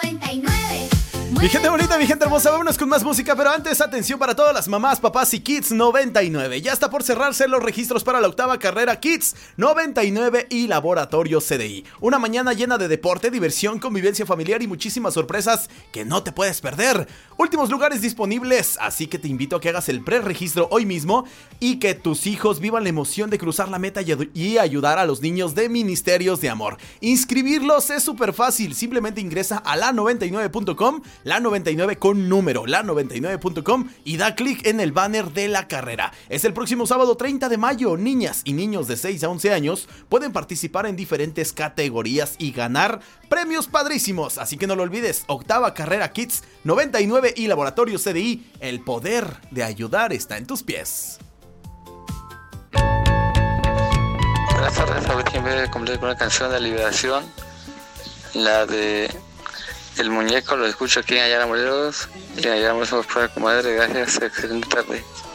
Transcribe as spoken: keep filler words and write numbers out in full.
Mi gente bonita, mi gente hermosa, vámonos con más música, pero antes, atención para todas las mamás, papás y Kids noventa y nueve. Ya está por cerrarse los registros para la octava carrera Kids noventa y nueve y Laboratorio C D I. Una mañana llena de deporte, diversión, convivencia familiar y muchísimas sorpresas que no te puedes perder. Últimos lugares disponibles, así que te invito a que hagas el preregistro hoy mismo y que tus hijos vivan la emoción de cruzar la meta y ayudar a los niños de Ministerios de Amor. Inscribirlos es súper fácil, simplemente ingresa a la noventa y nueve punto com, la noventa y nueve con número, la noventa y nueve punto com, y da clic en el banner de la carrera. Es el próximo sábado treinta de mayo. Niñas y niños de seis a once años pueden participar en diferentes categorías y ganar premios padrísimos, así que no lo olvides. Octava carrera Kids noventa y nueve y Laboratorio C D I. El poder de ayudar está en tus pies. Buenas tardes, a ver quién ve cumplir con una canción de liberación, la de El Muñeco. Lo escucho aquí en Ayala Morelos, y en Ayala Morelos somos prueba comadre. Gracias, excelente tarde.